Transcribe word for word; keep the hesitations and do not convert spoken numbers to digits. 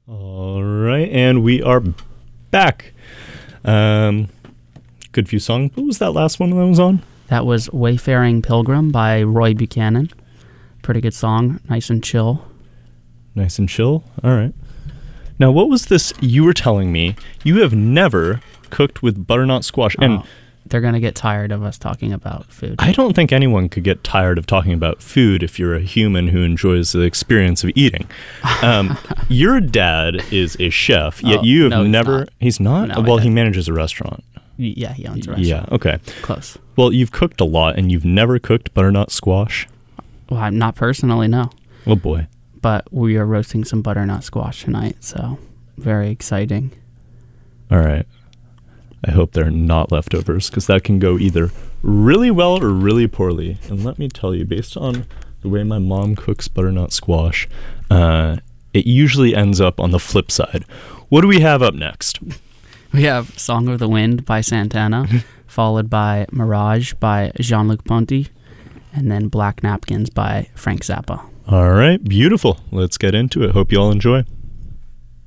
All right, and we are back. Um, good few songs. What was that last one that was on? That was Wayfaring Pilgrim by Roy Buchanan. Pretty good song, nice and chill. Nice and chill? All right. Now, what was this you were telling me? You have never cooked with butternut squash. And oh, they're going to get tired of us talking about food. I don't think anyone could get tired of talking about food if you're a human who enjoys the experience of eating. Um, your dad is a chef, yet Oh, you have no, he's never... not. He's not? No, well, he he doesn't. manages a restaurant. Yeah, he owns a restaurant. Yeah, okay. Close. Well, you've cooked a lot, and you've never cooked butternut squash? Well, I'm not personally, no. Oh, boy. But we are roasting some butternut squash tonight, so very exciting. All right. I hope they're not leftovers, because that can go either really well or really poorly. And let me tell you, based on the way my mom cooks butternut squash, uh, it usually ends up on the flip side. What do we have up next? We have Song of the Wind by Santana, followed by Mirage by Jean-Luc Ponty, and then Black Napkins by Frank Zappa. All right, beautiful. Let's get into it. Hope you all enjoy.